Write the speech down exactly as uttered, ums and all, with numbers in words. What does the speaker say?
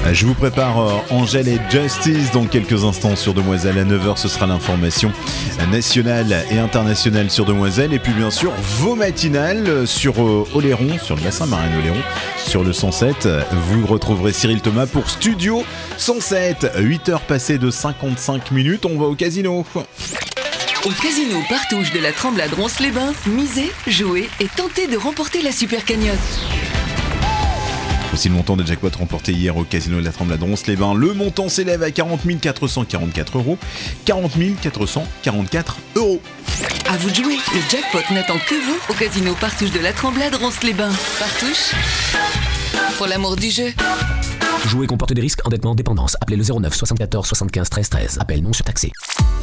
Je vous prépare euh, Angèle et Justice dans quelques instants sur Demoiselle. À neuf heures, ce sera l'information nationale et internationale sur Demoiselle. Et puis bien sûr, vos matinales sur euh, Oléron, sur le bassin Marraine Oléron, sur le cent sept. Vous retrouverez Cyril Thomas pour Studio cent sept. huit heures passées de cinquante-cinq minutes, on va au casino. Au casino Partouche de la Tremblade Ronces-les-Bains, misez, jouez et tentez de remporter la super cagnotte. Voici le montant de jackpot remporté hier au casino de la Tremblade Ronces-les-Bains. Le montant s'élève à quarante mille quatre cent quarante-quatre euros. quarante mille quatre cent quarante-quatre euros. À vous de jouer, le jackpot n'attend que vous au casino Partouche de la Tremblade Ronces-les-Bains. Partouche, pour l'amour du jeu. Jouer comporte des risques, endettement, dépendance. Appelez le zéro neuf soixante-quatorze soixante-quinze treize treize. Appel non surtaxé.